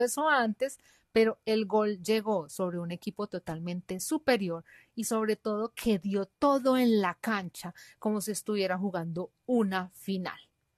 eso antes, pero el gol llegó sobre un equipo totalmente superior y sobre todo que dio todo en la cancha como si estuviera jugando una final.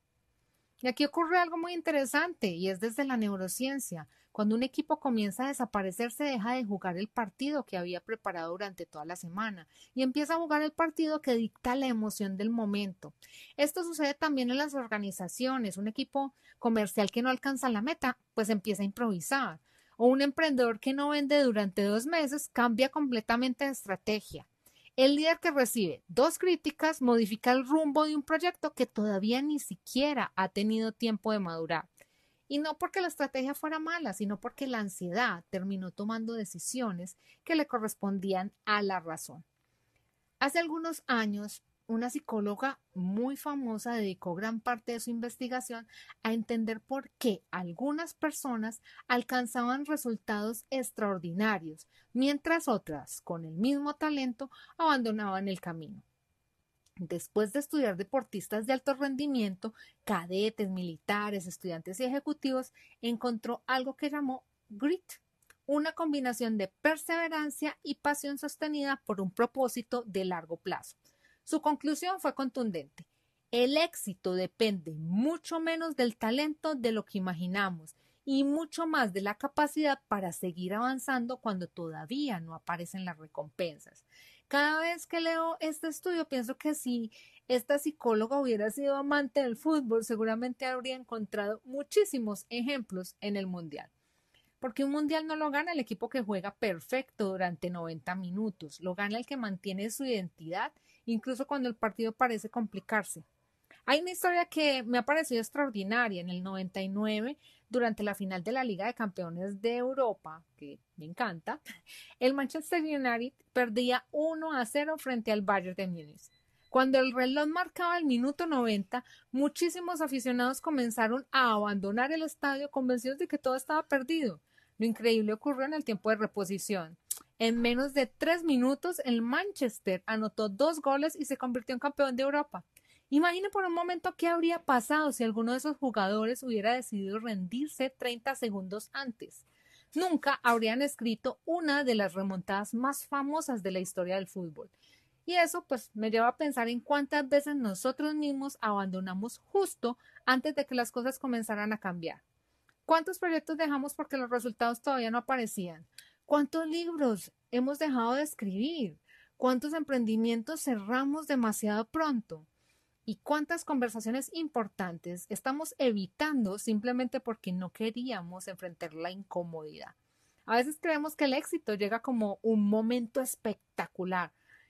Y aquí ocurre algo muy interesante y es desde la neurociencia. Cuando un equipo comienza a desaparecer, se deja de jugar el partido que había preparado durante toda la semana y empieza a jugar el partido que dicta la emoción del momento. Esto sucede también en las organizaciones. Un equipo comercial que no alcanza la meta, pues empieza a improvisar. O un emprendedor que no vende durante 2 meses cambia completamente de estrategia. El líder que recibe 2 críticas modifica el rumbo de un proyecto que todavía ni siquiera ha tenido tiempo de madurar. Y no porque la estrategia fuera mala, sino porque la ansiedad terminó tomando decisiones que le correspondían a la razón. Hace algunos años, una psicóloga muy famosa dedicó gran parte de su investigación a entender por qué algunas personas alcanzaban resultados extraordinarios, mientras otras, con el mismo talento, abandonaban el camino. Después de estudiar deportistas de alto rendimiento, cadetes, militares, estudiantes y ejecutivos, encontró algo que llamó grit, una combinación de perseverancia y pasión sostenida por un propósito de largo plazo. Su conclusión fue contundente. El éxito depende mucho menos del talento de lo que imaginamos y mucho más de la capacidad para seguir avanzando cuando todavía no aparecen las recompensas. Cada vez que leo este estudio pienso que si esta psicóloga hubiera sido amante del fútbol, seguramente habría encontrado muchísimos ejemplos en el Mundial. Porque un mundial no lo gana el equipo que juega perfecto durante 90 minutos, lo gana el que mantiene su identidad, incluso cuando el partido parece complicarse. Hay una historia que me ha parecido extraordinaria. En el 99, durante la final de la Liga de Campeones de Europa, que me encanta, el Manchester United perdía 1-0 frente al Bayern de Múnich. Cuando el reloj marcaba el minuto 90, muchísimos aficionados comenzaron a abandonar el estadio convencidos de que todo estaba perdido. Lo increíble ocurrió en el tiempo de reposición. En menos de 3 minutos, el Manchester anotó 2 goles y se convirtió en campeón de Europa. Imagine por un momento qué habría pasado si alguno de esos jugadores hubiera decidido rendirse 30 segundos antes. Nunca habrían escrito una de las remontadas más famosas de la historia del fútbol. Y eso pues me lleva a pensar en cuántas veces nosotros mismos abandonamos justo antes de que las cosas comenzaran a cambiar. ¿Cuántos proyectos dejamos porque los resultados todavía no aparecían? ¿Cuántos libros hemos dejado de escribir? ¿Cuántos emprendimientos cerramos demasiado pronto? ¿Y cuántas conversaciones importantes estamos evitando simplemente porque no queríamos enfrentar la incomodidad? A veces creemos que el éxito llega como un momento espectacular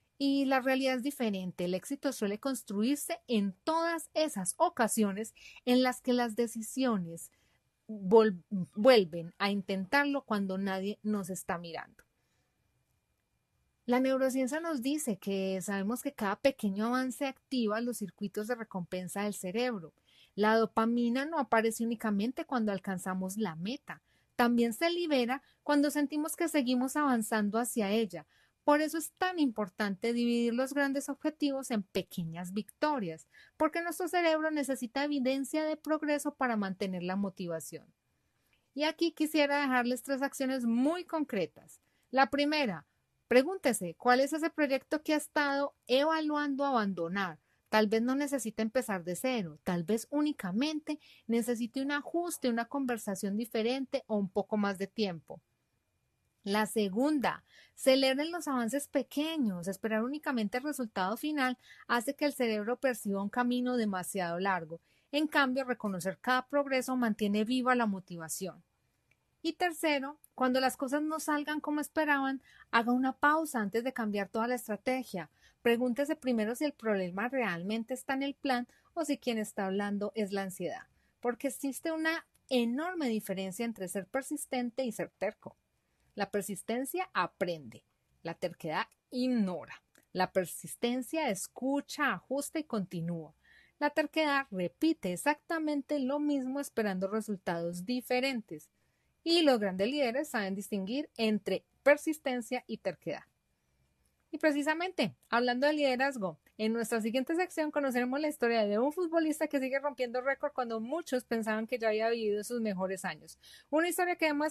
y la realidad es diferente. El éxito suele construirse en todas esas ocasiones en las que las decisiones vuelven a intentarlo cuando nadie nos está mirando. La neurociencia nos dice que sabemos que cada pequeño avance activa los circuitos de recompensa del cerebro. La dopamina no aparece únicamente cuando alcanzamos la meta, también se libera cuando sentimos que seguimos avanzando hacia ella. Por eso es tan importante dividir los grandes objetivos en pequeñas victorias, porque nuestro cerebro necesita evidencia de progreso para mantener la motivación. Y aquí quisiera dejarles 3 acciones muy concretas. La primera, pregúntese, ¿cuál es ese proyecto que ha estado evaluando abandonar? Tal vez no necesite empezar de cero, tal vez únicamente necesite un ajuste, una conversación diferente o un poco más de tiempo. La segunda, celebren los avances pequeños. Esperar únicamente el resultado final hace que el cerebro perciba un camino demasiado largo. En cambio, reconocer cada progreso mantiene viva la motivación. Y tercero, cuando las cosas no salgan como esperaban, haga una pausa antes de cambiar toda la estrategia. Pregúntese primero si el problema realmente está en el plan o si quien está hablando es la ansiedad, porque existe una enorme diferencia entre ser persistente y ser terco. La persistencia aprende, la terquedad ignora. La persistencia escucha, ajusta y continúa. La terquedad repite exactamente lo mismo esperando resultados diferentes. Y los grandes líderes saben distinguir entre persistencia y terquedad. Y precisamente, hablando de liderazgo, En nuestra siguiente sección conoceremos la historia de un futbolista que sigue rompiendo récord cuando muchos pensaban que ya había vivido sus mejores años. Una historia que demuestra